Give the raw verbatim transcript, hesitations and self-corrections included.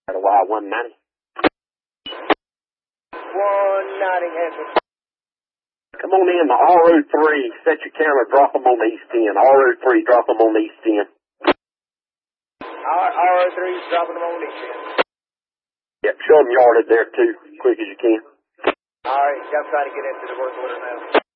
At a while, one ninety. one ninety, Hampton. Come on in, the R O three. Set your camera, drop them on the east end. R O three, drop them on the east end. R O three's dropping them on the east end. Yep, show them yarded there too, quick as you can. All right, I'm trying to get into the work order now.